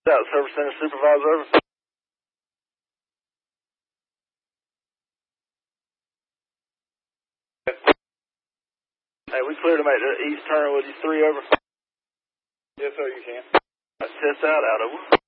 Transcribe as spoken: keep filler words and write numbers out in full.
Out Service Center Supervisor, over. Hey, we clear to make the east turn with you three over. Yes, sir, you can. Test out, out over.